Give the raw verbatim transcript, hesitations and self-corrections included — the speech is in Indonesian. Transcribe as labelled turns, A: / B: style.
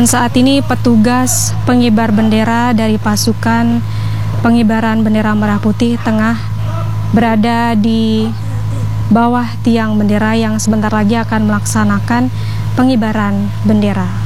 A: Dan saat ini petugas pengibar bendera dari pasukan pengibaran bendera merah putih tengah berada di bawah tiang bendera yang sebentar lagi akan melaksanakan pengibaran bendera.